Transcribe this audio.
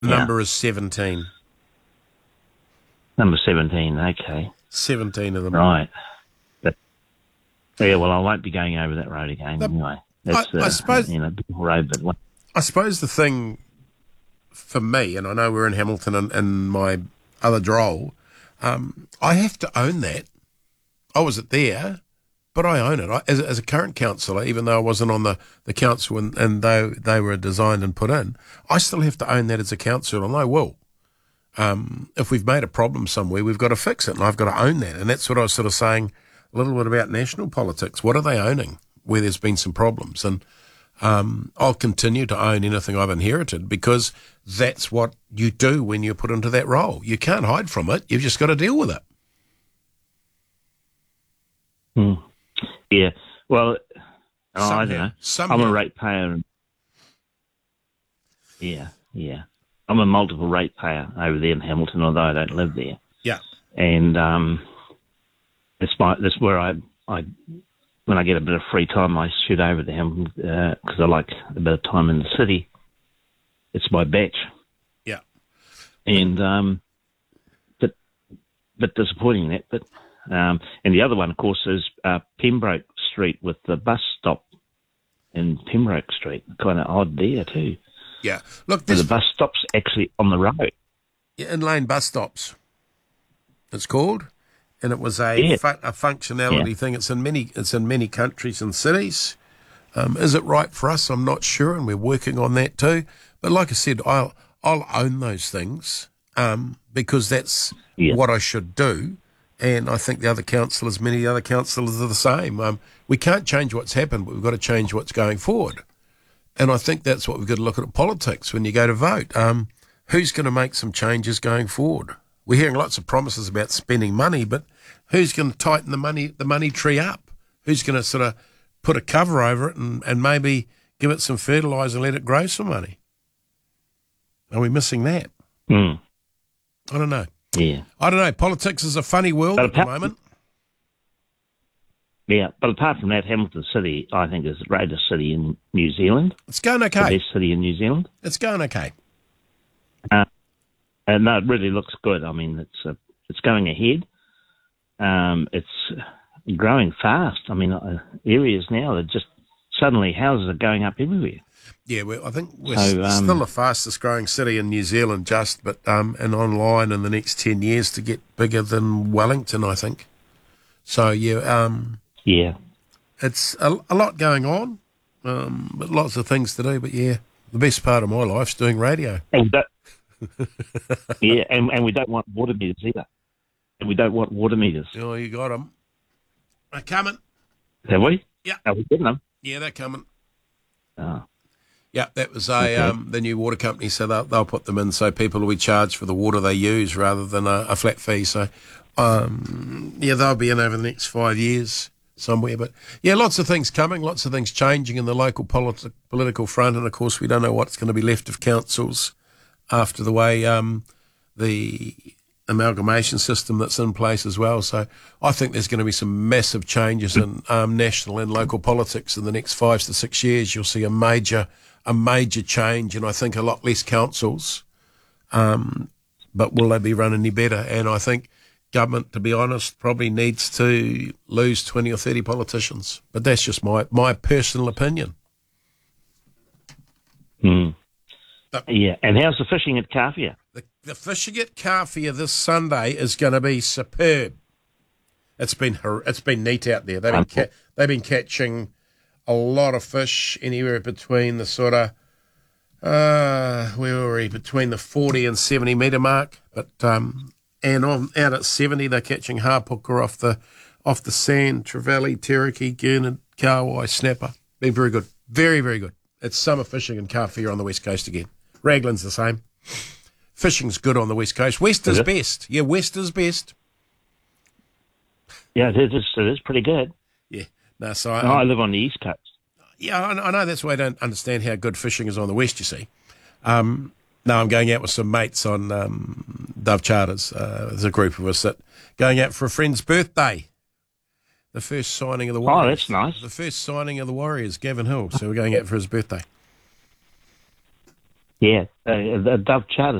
Yeah. Number is 17. Number 17, okay. 17 of them. Right. But, yeah, well, I won't be going over that road again anyway. That's, I suppose, beautiful road, but... I suppose the thing for me, and I know we're in Hamilton and my other role, I have to own that. I wasn't there, but I own it. As a current councillor, even though I wasn't on the council and they were designed and put in, I still have to own that as a councillor, and I will. If we've made a problem somewhere, we've got to fix it, and I've got to own that. And that's what I was sort of saying a little bit about national politics. What are they owning where there's been some problems? And I'll continue to own anything I've inherited, because that's what you do when you're put into that role. You can't hide from it. You've just got to deal with it. Yeah. Well, I don't know. I'm a ratepayer. Yeah. I'm a multiple ratepayer over there in Hamilton, although I don't live there. Yeah. And that's where I when I get a bit of free time, I shoot over to Hamilton because I like a bit of time in the city. It's my batch. Yeah. And but disappointing that. But and the other one, of course, is Pembroke Street with the bus stop in Pembroke Street. Kind of odd there too. Yeah. Look, the bus stop's actually on the road. Yeah, in-lane bus stops, it's called. And it was a functionality thing. It's in many countries and cities. Is it right for us? I'm not sure, and we're working on that too. But like I said, I'll own those things because that's what I should do. And I think many other councillors are the same. We can't change what's happened, but we've got to change what's going forward. And I think that's what we've got to look at politics when you go to vote. Who's going to make some changes going forward? We're hearing lots of promises about spending money, but who's going to tighten the money tree up? Who's going to sort of put a cover over it and maybe give it some fertiliser and let it grow some money? Are we missing that? I don't know. Yeah. I don't know. Politics is a funny world at the moment. Yeah, but apart from that, Hamilton City, I think, is the greatest city in New Zealand. It's going okay. The best city in New Zealand. It's going okay. And no, it really looks good. I mean, it's going ahead. It's growing fast. I mean, areas now that just suddenly houses are going up everywhere. Yeah, I think we're still the fastest growing city in New Zealand, but and online in the next 10 years to get bigger than Wellington, I think. So yeah, it's a lot going on, but lots of things to do. But yeah, the best part of my life's doing radio. And we don't want water meters either. And we don't want water meters. Oh, you got them. They're coming. Have we? Yeah. Are we getting them? Yeah, they're coming. Oh. Yeah, that was the new water company, so they'll put them in so people will be charged for the water they use rather than a flat fee. So, they'll be in over the next 5 years somewhere. But, yeah, lots of things coming, lots of things changing in the local political front. And, of course, we don't know what's going to be left of councils after the way the amalgamation system that's in place as well. So I think there's going to be some massive changes in national and local politics in the next 5 to 6 years. You'll see a major change, and I think a lot less councils. But will they be run any better? And I think government, to be honest, probably needs to lose 20 or 30 politicians. But that's just my personal opinion. Yeah, and how's the fishing at Kawhia? The fishing at Kawhia this Sunday is going to be superb. It's been neat out there. They've been catching a lot of fish, anywhere between the sort of between the 40 and 70 metre mark. But out at 70, they're catching hāpuka off the sand, trevally, teriki, gurnard, kahawai, snapper. Been very good, very very good. It's summer fishing in Kawhia on the west coast again. Raglan's the same. Fishing's good on the west coast. West is best. Yeah, west is best. Yeah, it is pretty good. Yeah. No, so I live on the east coast. Yeah, I know. That's why I don't understand how good fishing is on the west, you see. No, I'm going out with some mates on Dove Charters. There's a group of us that going out for a friend's birthday. The first signing of the Warriors. Oh, that's nice. The first signing of the Warriors, Gavin Hill. So we're going out for his birthday. Yeah, the Dove Charter